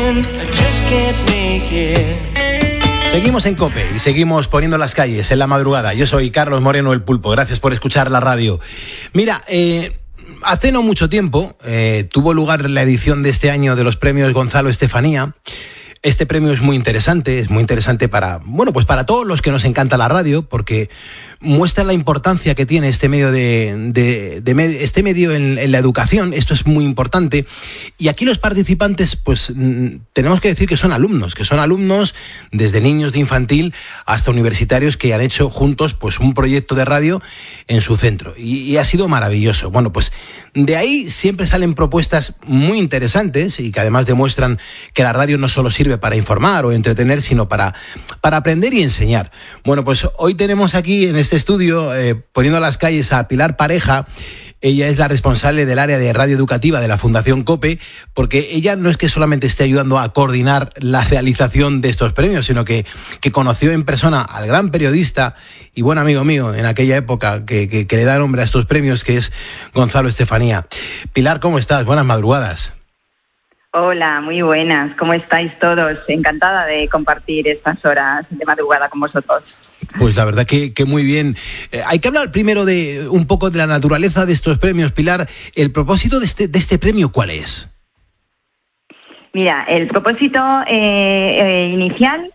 Seguimos en COPE y seguimos poniendo las calles en la madrugada. Yo soy Carlos Moreno, el Pulpo. Gracias por escuchar la radio. Mira, hace no mucho tiempo tuvo lugar la edición de este año de los premios Gonzalo Estefanía. Este premio es muy interesante para, bueno, pues para todos los que nos encanta la radio, porque muestra la importancia que tiene este medio este medio en la educación. Esto es muy importante. Y aquí los participantes, pues tenemos que decir que son alumnos desde niños de infantil hasta universitarios que han hecho juntos pues un proyecto de radio en su centro. Y ha sido maravilloso. Bueno, pues de ahí siempre salen propuestas muy interesantes y que además demuestran que la radio no solo sirve para informar o entretener, sino para aprender y enseñar. Bueno, pues hoy tenemos aquí en este estudio, poniendo las calles, a Pilar Pareja. Ella es la responsable del área de radio educativa de la Fundación COPE, porque ella no es que solamente esté ayudando a coordinar la realización de estos premios, sino que conoció en persona al gran periodista y buen amigo mío en aquella época que le da nombre a estos premios, que es Gonzalo Estefanía. Pilar, ¿cómo estás? Buenas madrugadas. Hola, muy buenas. ¿Cómo estáis todos? Encantada de compartir estas horas de madrugada con vosotros. Pues la verdad que muy bien. Hay que hablar primero de un poco de la naturaleza de estos premios, Pilar. ¿El propósito de este premio cuál es? Mira, el propósito inicial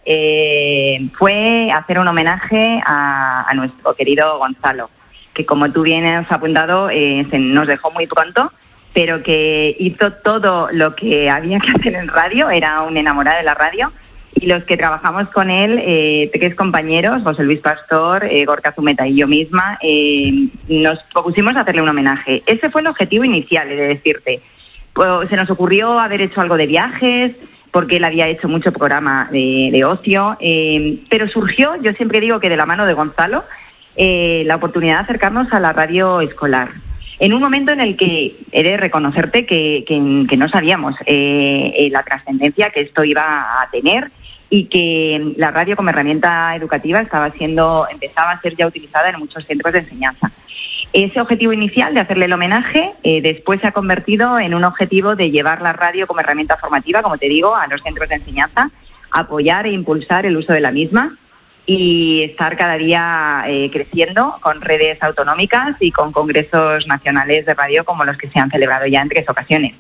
fue hacer un homenaje a nuestro querido Gonzalo, que como tú bien has apuntado, nos dejó muy pronto, pero que hizo todo lo que había que hacer en radio. Era un enamorado de la radio, y los que trabajamos con él, tres compañeros, José Luis Pastor, Gorka Zumeta y yo misma, nos propusimos hacerle un homenaje. Ese fue el objetivo inicial, he de decirte. Pues se nos ocurrió haber hecho algo de viajes, porque él había hecho mucho programa de ocio, pero surgió, yo siempre digo que de la mano de Gonzalo, la oportunidad de acercarnos a la radio escolar. En un momento en el que he de reconocerte que no sabíamos la trascendencia que esto iba a tener, y que la radio como herramienta educativa empezaba a ser ya utilizada en muchos centros de enseñanza. Ese objetivo inicial de hacerle el homenaje después se ha convertido en un objetivo de llevar la radio como herramienta formativa, como te digo, a los centros de enseñanza, apoyar e impulsar el uso de la misma, y estar cada día creciendo con redes autonómicas y con congresos nacionales de radio como los que se han celebrado ya en 3 ocasiones.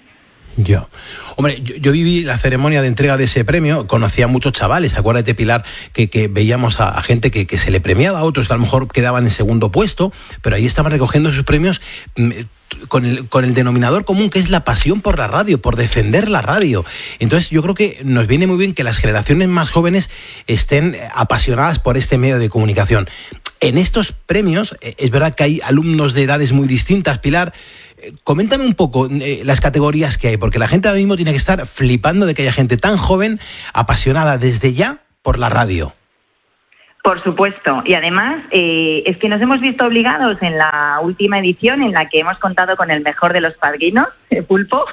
Yo viví la ceremonia de entrega de ese premio, conocí a muchos chavales, acuérdate, Pilar, que veíamos a gente que se le premiaba, a otros que a lo mejor quedaban en segundo puesto, pero ahí estaban recogiendo sus premios con el denominador común, que es la pasión por la radio, por defender la radio. Entonces yo creo que nos viene muy bien que las generaciones más jóvenes estén apasionadas por este medio de comunicación. En estos premios, es verdad que hay alumnos de edades muy distintas, Pilar. Coméntame un poco las categorías que hay, porque la gente ahora mismo tiene que estar flipando de que haya gente tan joven, apasionada desde ya por la radio. Por supuesto, y además es que nos hemos visto obligados en la última edición, en la que hemos contado con el mejor de los padrinos, el Pulpo.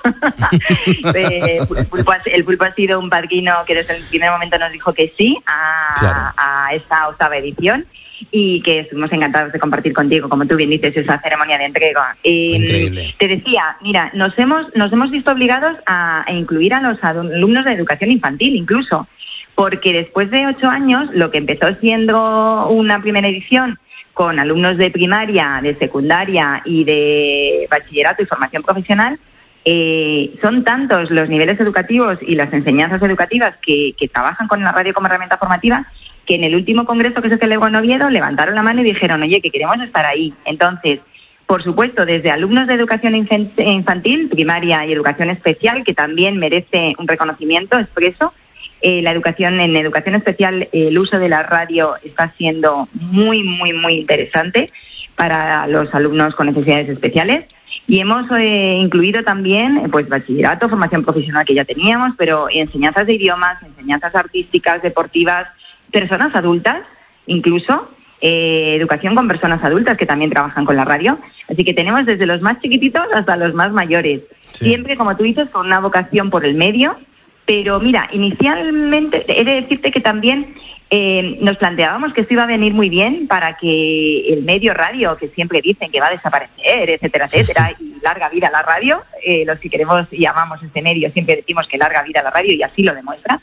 El Pulpo ha sido un padrino que desde el primer momento nos dijo que sí a esta 8ª edición, y que estuvimos encantados de compartir contigo, como tú bien dices, esa ceremonia de entrega. Increíble. Te decía, mira, nos hemos visto obligados a incluir a los alumnos de educación infantil incluso, porque después de 8 años, lo que empezó siendo una primera edición con alumnos de primaria, de secundaria y de bachillerato y formación profesional, son tantos los niveles educativos y las enseñanzas educativas que trabajan con la radio como herramienta formativa, que en el último congreso que se celebró en Oviedo levantaron la mano y dijeron, oye, que queremos estar ahí. Entonces, por supuesto, desde alumnos de educación infantil, primaria y educación especial, que también merece un reconocimiento expreso. En educación especial, el uso de la radio está siendo muy, muy, muy interesante para los alumnos con necesidades especiales. Y hemos incluido también pues bachillerato, formación profesional que ya teníamos, pero enseñanzas de idiomas, enseñanzas artísticas, deportivas, personas adultas, incluso educación con personas adultas que también trabajan con la radio. Así que tenemos desde los más chiquititos hasta los más mayores. Sí. Siempre, como tú dices, con una vocación por el medio, Pero mira, inicialmente he de decirte que también nos planteábamos que esto iba a venir muy bien para que el medio radio, que siempre dicen que va a desaparecer, etcétera, etcétera, y larga vida a la radio, los que queremos y amamos este medio siempre decimos que larga vida a la radio y así lo demuestra.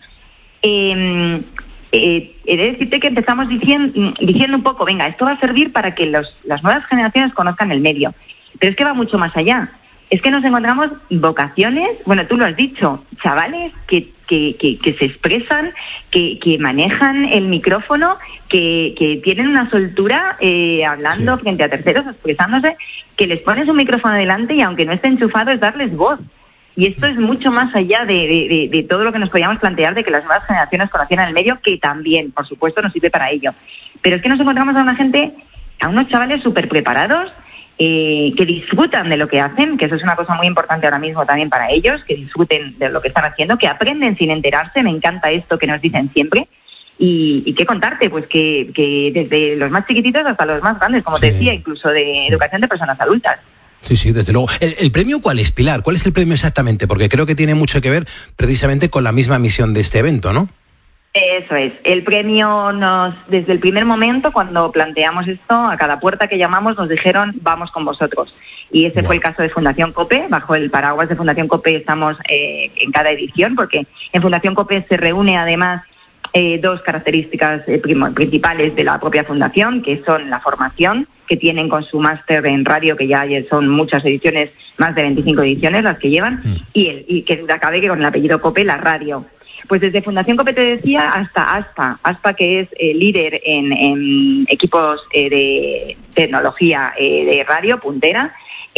He de decirte que empezamos diciendo un poco, venga, esto va a servir para que las nuevas generaciones conozcan el medio. Pero es que va mucho más allá. Es que nos encontramos vocaciones, bueno, tú lo has dicho, chavales que se expresan, que manejan el micrófono, que tienen una soltura hablando frente a terceros, expresándose, que les pones un micrófono delante y aunque no esté enchufado es darles voz. Y esto es mucho más allá de todo lo que nos podíamos plantear de que las nuevas generaciones conocieran el medio, que también, por supuesto, nos sirve para ello. Pero es que nos encontramos a una gente, a unos chavales súper preparados, que disfrutan de lo que hacen, que eso es una cosa muy importante ahora mismo también para ellos, que disfruten de lo que están haciendo, que aprenden sin enterarse. Me encanta esto que nos dicen siempre. Y qué contarte, pues que desde los más chiquititos hasta los más grandes, como te decía, incluso de educación de personas adultas. Sí, desde luego. ¿El premio cuál es, Pilar? ¿Cuál es el premio exactamente? Porque creo que tiene mucho que ver precisamente con la misma misión de este evento, ¿no? Eso es. El premio desde el primer momento, cuando planteamos esto, a cada puerta que llamamos nos dijeron, vamos con vosotros. Y ese fue el caso de Fundación COPE. Bajo el paraguas de Fundación COPE estamos en cada edición, porque en Fundación COPE se reúne además dos características principales de la propia fundación, que son la formación que tienen con su máster en radio, que ya son muchas ediciones, más de 25 ediciones las que llevan, y que acabe que con el apellido COPE, la radio. Pues desde Fundación COPE, te decía, hasta ASPA, que es líder en equipos de tecnología de radio, puntera,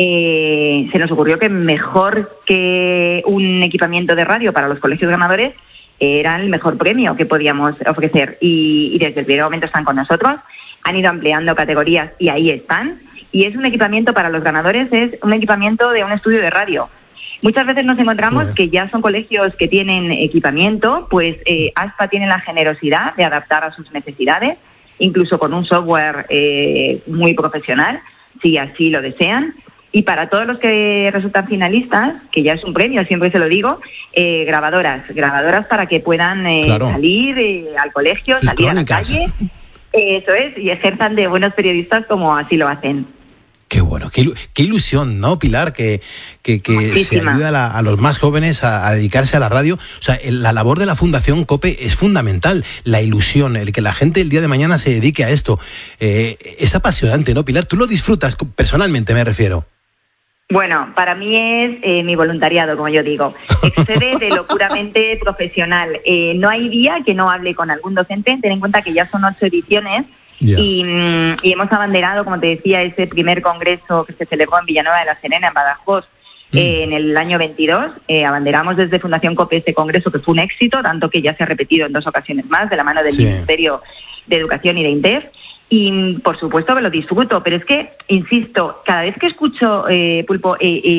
se nos ocurrió que mejor que un equipamiento de radio para los colegios ganadores era el mejor premio que podíamos ofrecer. Y desde el primer momento están con nosotros, han ido ampliando categorías y ahí están. Y es un equipamiento para los ganadores, es un equipamiento de un estudio de radio. Muchas veces nos encontramos que ya son colegios que tienen equipamiento, pues ASPA tiene la generosidad de adaptar a sus necesidades, incluso con un software muy profesional, si así lo desean. Y para todos los que resultan finalistas, que ya es un premio, siempre se lo digo, grabadoras para que puedan salir al colegio, salir a la calle, eso es, y ejerzan de buenos periodistas como así lo hacen. Qué bueno, qué ilusión, ¿no, Pilar? Que se ayuda a los más jóvenes a dedicarse a la radio. O sea, la labor de la Fundación COPE es fundamental. La ilusión, el que la gente el día de mañana se dedique a esto. Es apasionante, ¿no, Pilar? Tú lo disfrutas, personalmente me refiero. Bueno, para mí es mi voluntariado, como yo digo. Excede de lo puramente profesional. No hay día que no hable con algún docente. Ten en cuenta que ya son 8 ediciones. Y hemos abanderado, como te decía, ese primer congreso que se celebró en Villanueva de la Serena, en Badajoz, en el año 22. Abanderamos desde Fundación COPE este congreso, que fue un éxito, tanto que ya se ha repetido en 2 ocasiones más, de la mano del Ministerio de Educación y de INTEF. Y, por supuesto, que lo disfruto. Pero es que, insisto, cada vez que escucho, Pulpo,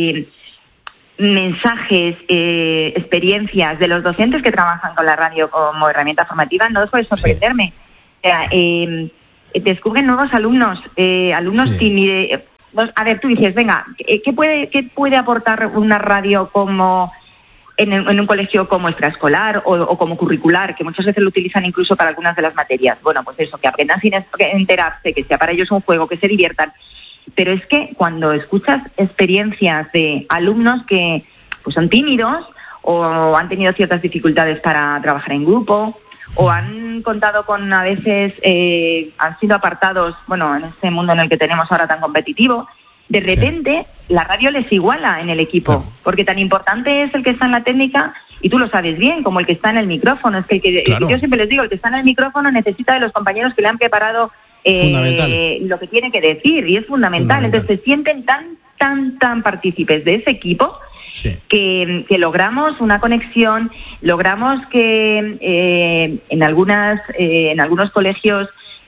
mensajes, experiencias de los docentes que trabajan con la radio como herramienta formativa, no dejo de sorprenderme. O sea, descubren nuevos alumnos tímidos. A ver, tú dices, venga, ¿qué puede aportar una radio como en un colegio como extraescolar o como curricular, que muchas veces lo utilizan incluso para algunas de las materias? Bueno, pues eso, que aprendan sin enterarse, que sea para ellos un juego, que se diviertan. Pero es que cuando escuchas experiencias de alumnos que pues son tímidos o han tenido ciertas dificultades para trabajar en grupo, o han contado con, a veces, han sido apartados, bueno, en este mundo en el que tenemos ahora tan competitivo, de repente la radio les iguala en el equipo, porque tan importante es el que está en la técnica, y tú lo sabes bien, como el que está en el micrófono. Es que yo siempre les digo, el que está en el micrófono necesita de los compañeros que le han preparado lo que tiene que decir, y es fundamental. Entonces se sienten tan partícipes de ese equipo, que logramos una conexión, logramos que en algunos colegios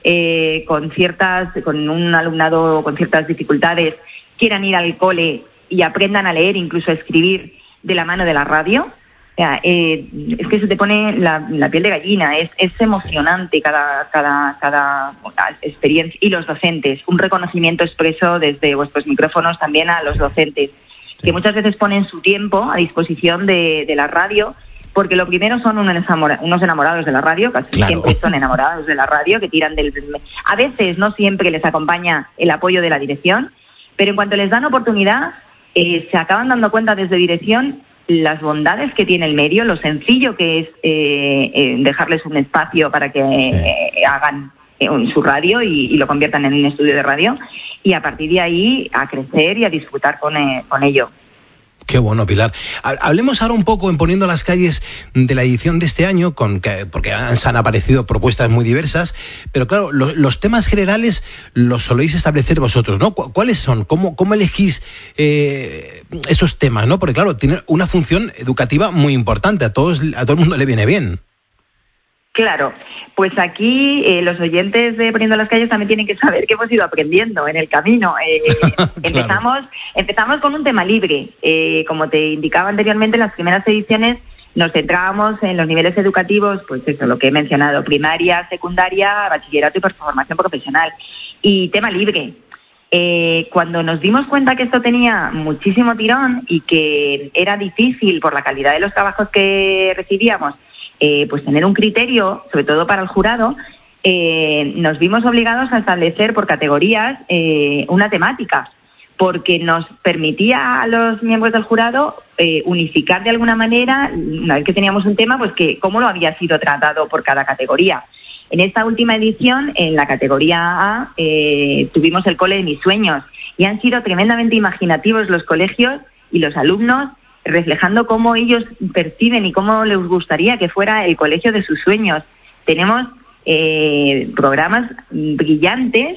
con un alumnado con ciertas dificultades quieran ir al cole y aprendan a leer, incluso a escribir de la mano de la radio. O sea, es que se te pone la piel de gallina, es emocionante cada experiencia. Y los docentes, un reconocimiento expreso desde vuestros micrófonos también a los docentes, que muchas veces ponen su tiempo a disposición de la radio porque lo primero son unos enamorados de la radio, casi siempre son enamorados de la radio, que tiran del... A veces no siempre les acompaña el apoyo de la dirección, pero en cuanto les dan oportunidad, se acaban dando cuenta desde dirección las bondades que tiene el medio, lo sencillo que es dejarles un espacio para que hagan su radio y lo conviertan en un estudio de radio, y a partir de ahí a crecer y a disfrutar con ello. Qué bueno, Pilar. Hablemos ahora un poco, en Poniendo las Calles, de la edición de este año, porque han aparecido propuestas muy diversas, pero claro, los temas generales los soléis establecer vosotros, ¿no? ¿Cuáles son? ¿Cómo elegís esos temas, no? Porque claro, tiene una función educativa muy importante, a todo el mundo le viene bien. Claro, pues aquí los oyentes de Poniendo las Calles también tienen que saber que hemos ido aprendiendo en el camino. Claro. Empezamos con un tema libre. Como te indicaba anteriormente, en las primeras ediciones nos centrábamos en los niveles educativos, pues eso, lo que he mencionado, primaria, secundaria, bachillerato y formación profesional. Y tema libre. Cuando nos dimos cuenta que esto tenía muchísimo tirón y que era difícil por la calidad de los trabajos que recibíamos, pues tener un criterio, sobre todo para el jurado, nos vimos obligados a establecer por categorías una temática, porque nos permitía a los miembros del jurado unificar de alguna manera, una vez que teníamos un tema, pues que cómo lo había sido tratado por cada categoría. En esta última edición, en la categoría A, tuvimos el cole de mis sueños, y han sido tremendamente imaginativos los colegios y los alumnos, reflejando cómo ellos perciben y cómo les gustaría que fuera el colegio de sus sueños. Tenemos programas brillantes,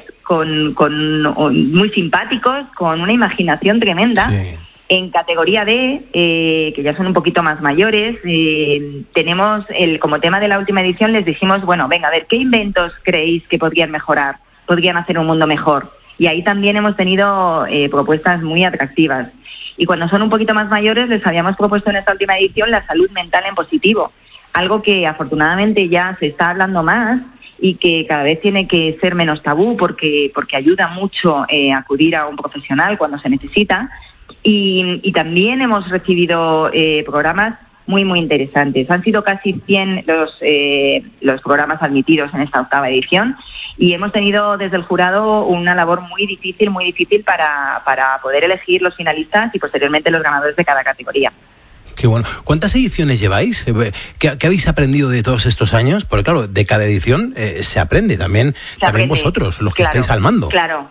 muy simpáticos, con una imaginación tremenda. Sí. En categoría D, que ya son un poquito más mayores, tenemos como tema de la última edición, les dijimos, bueno, venga, a ver, ¿qué inventos creéis que podrían mejorar? Podrían hacer un mundo mejor. Y ahí también hemos tenido propuestas muy atractivas. Y cuando son un poquito más mayores, les habíamos propuesto en esta última edición la salud mental en positivo, algo que afortunadamente ya se está hablando más y que cada vez tiene que ser menos tabú, porque ayuda mucho acudir a un profesional cuando se necesita. Y también hemos recibido programas muy, muy interesantes. Han sido casi 100 los programas admitidos en esta 8ª edición, y hemos tenido desde el jurado una labor muy difícil para poder elegir los finalistas y posteriormente los ganadores de cada categoría. Qué bueno. ¿Cuántas ediciones lleváis? ¿Qué habéis aprendido de todos estos años? Porque claro, de cada edición se aprende también vosotros, los que estáis al mando. Claro,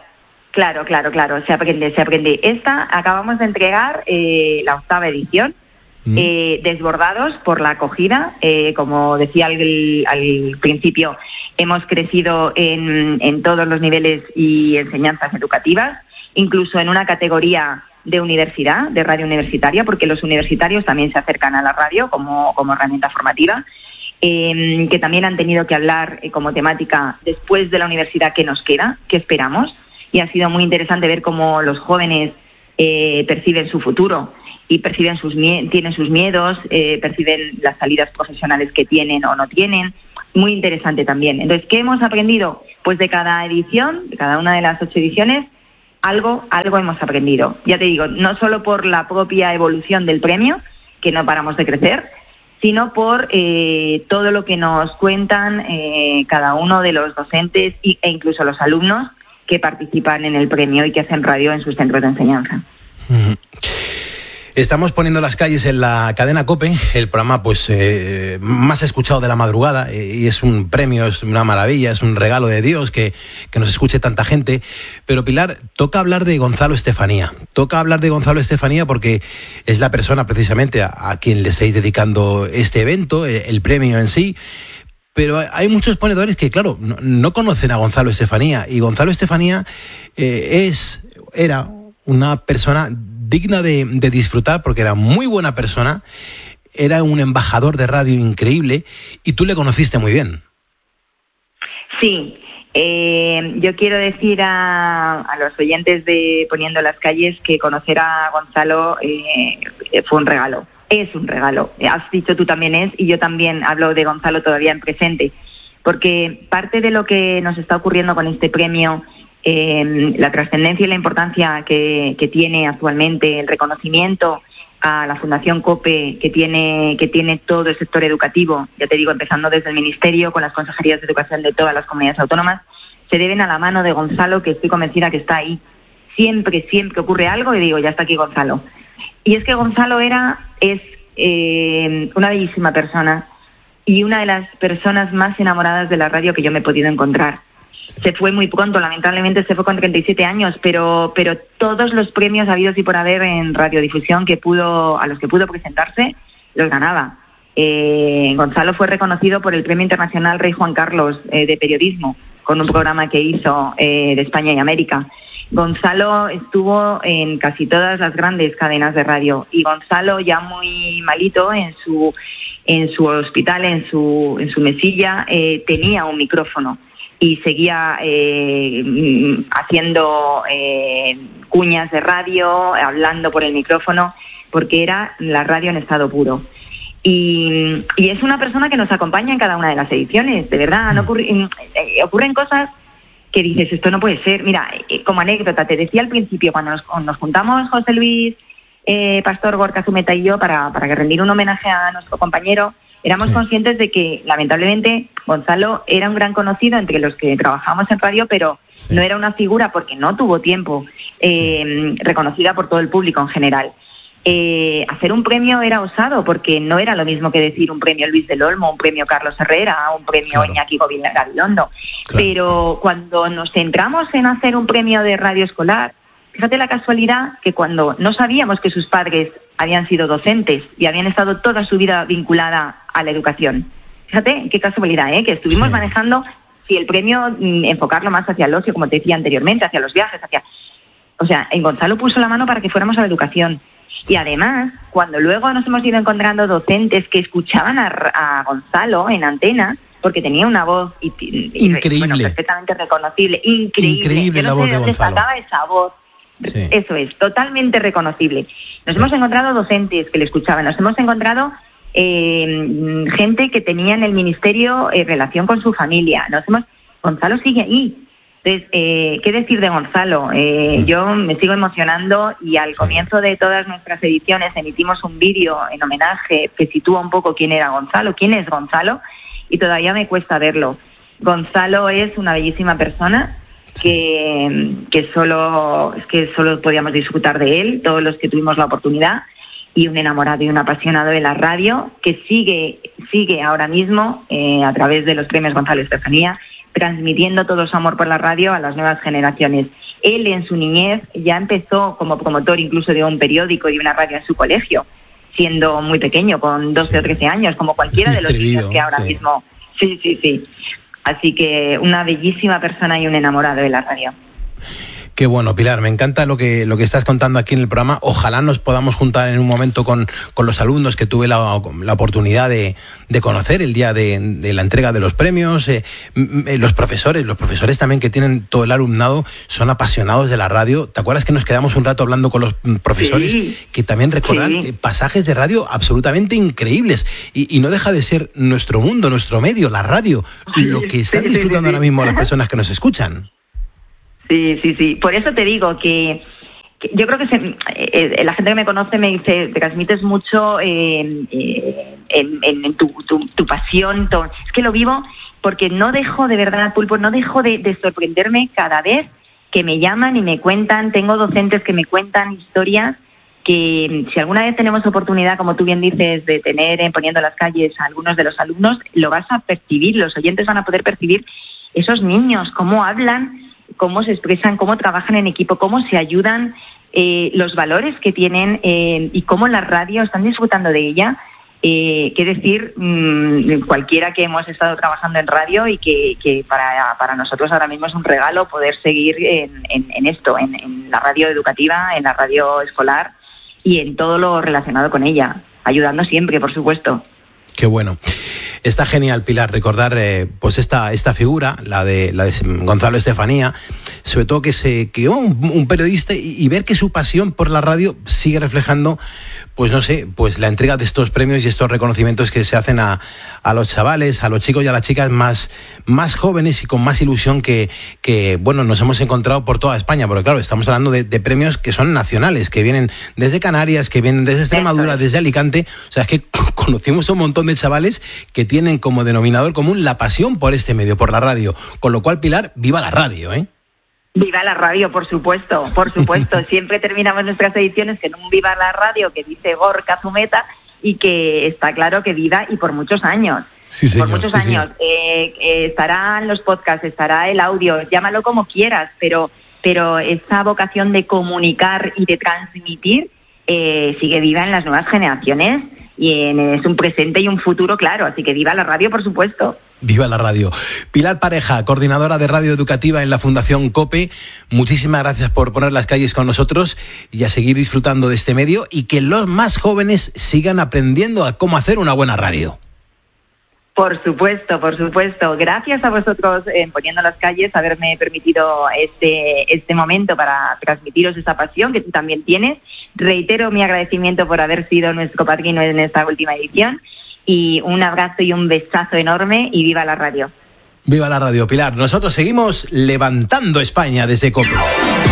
se aprende. Esta acabamos de entregar la 8ª edición, desbordados por la acogida. Como decía al principio, hemos crecido en todos los niveles y enseñanzas educativas, incluso en una categoría de universidad, de radio universitaria, porque los universitarios también se acercan a la radio como herramienta formativa, que también han tenido que hablar como temática después de la universidad qué nos queda, qué esperamos, y ha sido muy interesante ver cómo los jóvenes perciben su futuro y tienen sus miedos, perciben las salidas profesionales que tienen o no tienen. Muy interesante también. Entonces, ¿qué hemos aprendido? Pues de cada edición, de cada una de las 8 ediciones, algo hemos aprendido. Ya te digo, no solo por la propia evolución del premio, que no paramos de crecer, sino por todo lo que nos cuentan cada uno de los docentes e incluso los alumnos que participan en el premio y que hacen radio en sus centros de enseñanza. Estamos Poniendo las Calles en la cadena COPE, el programa pues más escuchado de la madrugada, y es un premio, es una maravilla, es un regalo de Dios que nos escuche tanta gente. Pero Pilar, toca hablar de Gonzalo Estefanía. Porque es la persona precisamente a quien le estáis dedicando este evento, el premio en sí. Pero hay muchos ponedores que, claro, no conocen a Gonzalo Estefanía. Y Gonzalo Estefanía era una persona digna de disfrutar, porque era muy buena persona, era un embajador de radio increíble, y tú le conociste muy bien. Sí, yo quiero decir a los oyentes de Poniendo las Calles que conocer a Gonzalo fue un regalo. Es un regalo, has dicho tú también y yo también hablo de Gonzalo todavía en presente, porque parte de lo que nos está ocurriendo con este premio, la trascendencia y la importancia que tiene actualmente, el reconocimiento a la Fundación COPE, que tiene todo el sector educativo, ya te digo, empezando desde el Ministerio, con las consejerías de educación de todas las comunidades autónomas, se deben a la mano de Gonzalo, que estoy convencida que está ahí. Siempre ocurre algo y digo, ya está aquí Gonzalo. Y es que Gonzalo es una bellísima persona y una de las personas más enamoradas de la radio que yo me he podido encontrar. Se fue muy pronto, lamentablemente se fue con 37 años, pero todos los premios habidos y por haber en radiodifusión a los que pudo presentarse, los ganaba. Gonzalo fue reconocido por el Premio Internacional Rey Juan Carlos de Periodismo, con un programa que hizo de España y América. Gonzalo estuvo en casi todas las grandes cadenas de radio, y Gonzalo, ya muy malito en su hospital, en su mesilla, tenía un micrófono y seguía haciendo cuñas de radio, hablando por el micrófono, porque era la radio en estado puro. Y es una persona que nos acompaña en cada una de las ediciones, de verdad. Ocurren cosas que dices, esto no puede ser. Mira, como anécdota, te decía al principio, cuando nos juntamos José Luis, Pastor, Gorka Zumeta y yo para rendir un homenaje a nuestro compañero, éramos conscientes de que, lamentablemente, Gonzalo era un gran conocido entre los que trabajamos en radio, pero no era una figura, porque no tuvo tiempo, reconocida por todo el público en general. Hacer un premio era osado, porque no era lo mismo que decir un premio Luis del Olmo, un premio Carlos Herrera, un premio Iñaki Gabilondo. Pero cuando nos centramos en hacer un premio de radio escolar, fíjate la casualidad que cuando no sabíamos que sus padres habían sido docentes y habían estado toda su vida vinculada a la educación. Fíjate qué casualidad, que estuvimos manejando si el premio enfocarlo más hacia el ocio, como te decía anteriormente, hacia los viajes, o sea, en Gonzalo puso la mano para que fuéramos a la educación. Y además, cuando luego nos hemos ido encontrando docentes que escuchaban a Gonzalo en antena, porque tenía una voz increíble, bueno, perfectamente reconocible, increíble. Yo no sé de dónde sacaba esa voz. Sí. Eso es, totalmente reconocible. Nos hemos encontrado docentes que le escuchaban, nos hemos encontrado gente que tenía en el ministerio relación con su familia. Gonzalo sigue ahí. Entonces, ¿qué decir de Gonzalo? Yo me sigo emocionando, y al comienzo de todas nuestras ediciones emitimos un vídeo en homenaje que sitúa un poco quién es Gonzalo, y todavía me cuesta verlo. Gonzalo es una bellísima persona que solo podíamos disfrutar de él, todos los que tuvimos la oportunidad, y un enamorado y un apasionado de la radio, que sigue ahora mismo a través de los premios Gonzalo Estefanía, transmitiendo todo su amor por la radio a las nuevas generaciones. Él en su niñez ya empezó como promotor incluso de un periódico y una radio en su colegio, siendo muy pequeño, con 12 o 13 años, como cualquiera de los niños que ahora mismo... Sí. Así que una bellísima persona y un enamorado de la radio. Qué bueno, Pilar, me encanta lo que estás contando aquí en el programa. Ojalá nos podamos juntar en un momento con los alumnos que tuve la oportunidad de conocer el día de la entrega de los premios. Los profesores también, que tienen todo el alumnado, son apasionados de la radio. ¿Te acuerdas que nos quedamos un rato hablando con los profesores que también recordan pasajes de radio absolutamente increíbles? Y no deja de ser nuestro mundo, nuestro medio, la radio, lo que están disfrutando ahora mismo las personas que nos escuchan. Sí. Por eso te digo que yo creo que la gente que me conoce me dice, te transmites mucho en tu pasión. Es que lo vivo, porque no dejo, de verdad, Pulpo, no dejo de sorprenderme cada vez que me llaman y me cuentan. Tengo docentes que me cuentan historias que, si alguna vez tenemos oportunidad, como tú bien dices, de tener Poniendo las Calles a algunos de los alumnos, lo vas a percibir, los oyentes van a poder percibir esos niños, cómo hablan, cómo se expresan, cómo trabajan en equipo, cómo se ayudan, los valores que tienen, y cómo la radio están disfrutando de ella. Qué decir, cualquiera que hemos estado trabajando en radio, y que para nosotros ahora mismo es un regalo poder seguir en esto, en la radio educativa, en la radio escolar y en todo lo relacionado con ella, ayudando siempre, por supuesto. Qué bueno. Está genial, Pilar, recordar pues esta figura, la de Gonzalo Estefanía, sobre todo que un periodista y ver que su pasión por la radio sigue reflejando, pues no sé, pues la entrega de estos premios y estos reconocimientos que se hacen a los chavales, a los chicos y a las chicas más jóvenes y con más ilusión que bueno, nos hemos encontrado por toda España, porque claro, estamos hablando de premios que son nacionales, que vienen desde Canarias, que vienen desde Extremadura, desde Alicante. O sea, es que conocimos a un montón de chavales que tienen como denominador común la pasión por este medio, por la radio. Con lo cual, Pilar, viva la radio, ¿eh? Viva la radio, por supuesto, por supuesto. Siempre terminamos nuestras ediciones con un viva la radio que dice Gorka Zumeta y que está claro que viva y por muchos años. Sí, señor, por muchos años. Estarán los podcasts, estará el audio, llámalo como quieras, pero esa vocación de comunicar y de transmitir sigue viva en las nuevas generaciones y es un presente y un futuro claro, así que viva la radio, por supuesto. Viva la radio. Pilar Pareja, coordinadora de radio educativa en la Fundación COPE, muchísimas gracias por poner las calles con nosotros y a seguir disfrutando de este medio y que los más jóvenes sigan aprendiendo a cómo hacer una buena radio. Por supuesto, por supuesto. Gracias a vosotros en Poniendo las Calles, haberme permitido este momento para transmitiros esa pasión que tú también tienes. Reitero mi agradecimiento por haber sido nuestro padrino en esta última edición y un abrazo y un besazo enorme y viva la radio. Viva la radio, Pilar. Nosotros seguimos levantando España desde COPE.